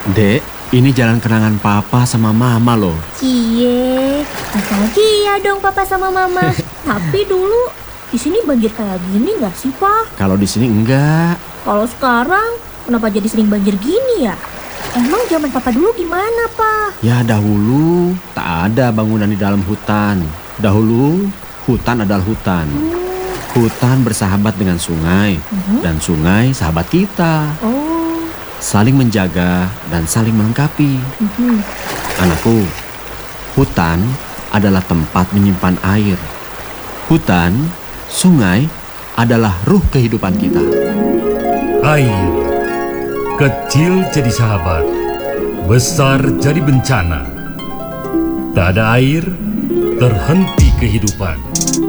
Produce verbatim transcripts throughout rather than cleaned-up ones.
Dek, ini jalan kenangan papa sama mama loh. Cie, nostalgia dong papa sama mama. Tapi dulu di sini banjir kayak gini nggak sih, Pak? Kalau di sini enggak. Kalau sekarang kenapa jadi sering banjir gini ya? Emang zaman papa dulu gimana, Pak? Ya dahulu tak ada bangunan di dalam hutan. Dahulu hutan adalah hutan. Hmm. Hutan bersahabat dengan sungai, Mhm. dan sungai sahabat kita. Oh. Saling menjaga dan saling melengkapi. Mhm. Anakku, hutan adalah tempat menyimpan air. Hutan, sungai adalah ruh kehidupan kita. Air, kecil jadi sahabat, besar jadi bencana. Tak ada air, terhenti kehidupan.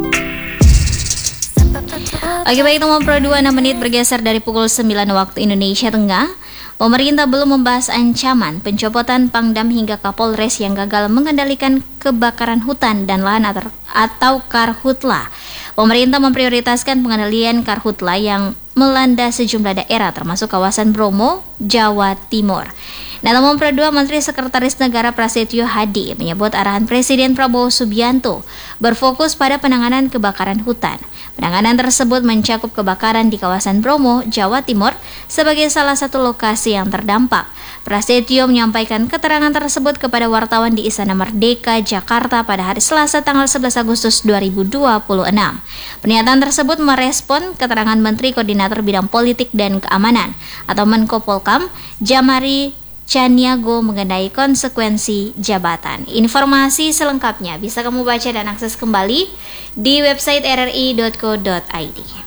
Oke baik, nomor Pro dua enam menit bergeser dari pukul sembilan waktu Indonesia Tengah. Pemerintah belum membahas ancaman pencopotan Pangdam hingga Kapolres yang gagal mengendalikan kebakaran hutan dan lahan atau Karhutla. Pemerintah memprioritaskan pengendalian Karhutla yang melanda sejumlah daerah termasuk kawasan Bromo, Jawa Timur. Dalam Nomor dua, Menteri Sekretaris Negara Prasetyo Hadi menyebut arahan Presiden Prabowo Subianto berfokus pada penanganan kebakaran hutan. Penanganan tersebut mencakup kebakaran di kawasan Bromo, Jawa Timur sebagai salah satu lokasi yang terdampak. Prasetyo menyampaikan keterangan tersebut kepada wartawan di Istana Merdeka, Jakarta pada hari Selasa tanggal sebelas Agustus dua ribu dua puluh enam. Pernyataan tersebut merespon keterangan Menteri Koordinator Bidang Politik dan Keamanan atau Menko Polkam, Jamari Caniago mengenai konsekuensi jabatan. Informasi selengkapnya bisa kamu baca dan akses kembali di website r r i dot co dot i d.